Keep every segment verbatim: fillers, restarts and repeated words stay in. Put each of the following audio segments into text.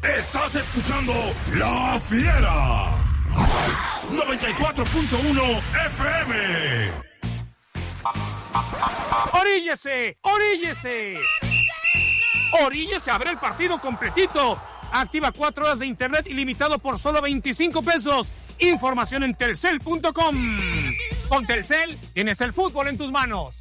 Estás escuchando La Fiera. noventa y cuatro punto uno F M. ¡Oríllese! ¡Oríllese! ¡Oríllese a ver el partido completito! Activa cuatro horas de internet ilimitado por solo veinticinco pesos. Información en telcel punto com. Con Telcel tienes el fútbol en tus manos.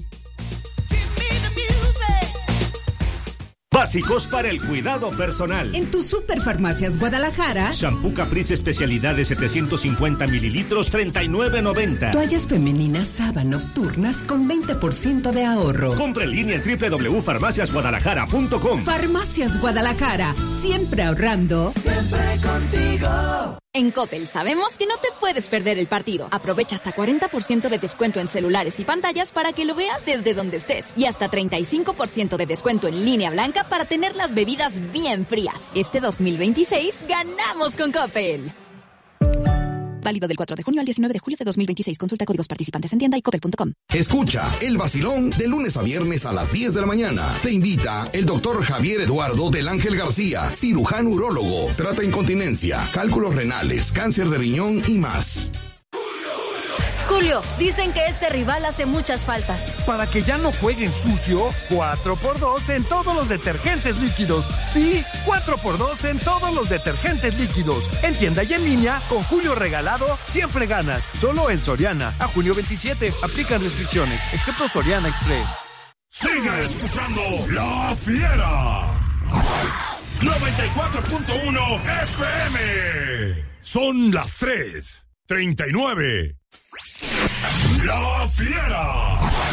Básicos para el cuidado personal. En tu Superfarmacias Guadalajara. Shampoo Caprice especialidad de setecientos cincuenta mililitros, treinta y nueve noventa. Toallas femeninas Saba nocturnas con veinte por ciento de ahorro. Compra en línea en doble u doble u doble u punto farmacias guadalajara punto com. Farmacias Guadalajara, siempre ahorrando. Siempre contigo. En Coppel sabemos que no te puedes perder el partido. Aprovecha hasta cuarenta por ciento de descuento en celulares y pantallas para que lo veas desde donde estés. Y hasta treinta y cinco por ciento de descuento en línea blanca para tener las bebidas bien frías. Este dos mil veintiséis ganamos con Coppel. Válido del cuatro de junio al diecinueve de julio de dos mil veintiséis. Consulta códigos participantes en tienda y coppel punto com. Escucha El Vacilón de lunes a viernes a las diez de la mañana. Te invita el doctor Javier Eduardo del Ángel García, cirujano urólogo. Trata incontinencia, cálculos renales, cáncer de riñón y más. Julio, dicen que este rival hace muchas faltas. Para que ya no jueguen sucio, cuatro por dos en todos los detergentes líquidos. Sí, cuatro por dos en todos los detergentes líquidos. En tienda y en línea, con Julio regalado, siempre ganas. Solo en Soriana. A junio veintisiete, aplican restricciones, excepto Soriana Express. Sigue escuchando La Fiera. noventa y cuatro punto uno F M. Son las tres treinta y nueve. La Fiera.